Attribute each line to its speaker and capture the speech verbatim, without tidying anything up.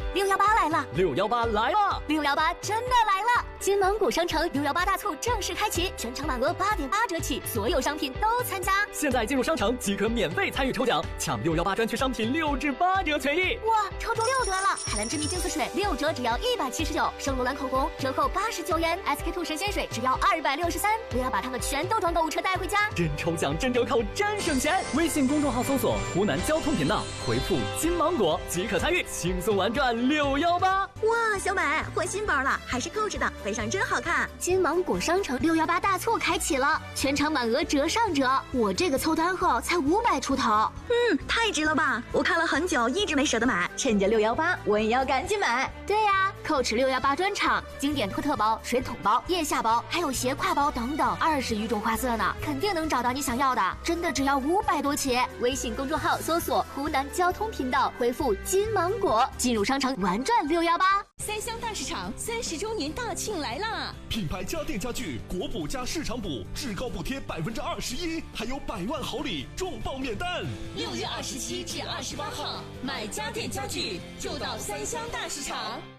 Speaker 1: 六幺八来了！
Speaker 2: 六幺八来了！
Speaker 1: 六幺八真的来了！金芒果商城六幺八大促正式开启，全场满额八点八折起，所有商品都参加。
Speaker 2: 现在进入商城即可免费参与抽奖，抢六幺八专区商品六至八折权益！
Speaker 1: 哇，抽中六折了！海蓝之谜净色水六折只要一百七十九，圣罗兰口红折扣八十九元 ，S K two 神仙水只要二百六十三。不要把它们全都装购物车带回家，
Speaker 2: 真抽奖真折扣真省钱！微信公众号搜索湖南交通频道，回复金芒果即可参与，轻松玩转六幺八。
Speaker 3: 哇，小美换新包了，还是 Coach 的，背上真好看。
Speaker 1: 金芒果商城六幺八大促开启了，全场满额折上折，我这个凑单后才五百出头。
Speaker 3: 嗯，太值了吧！我看了很久，一直没舍得买，趁着六幺八，我也要赶紧买。
Speaker 1: 对呀、啊、，Coach 六幺八专场，经典托特包、水桶包、腋下包，还有斜挎包等等，二十余种花色呢，肯定能找到你想要的。真的只要五百多起。微信公众号搜索湖南交通频道，回复金芒果，进入商城玩转六幺八。
Speaker 4: 三湘大市场三十周年大庆来啦！
Speaker 5: 品牌家电家具国补加市场补，至高补贴百分之二十一，还有百万好礼，重磅免单。
Speaker 4: 六月二十七至二十八号，买家电家具就到三湘大市场。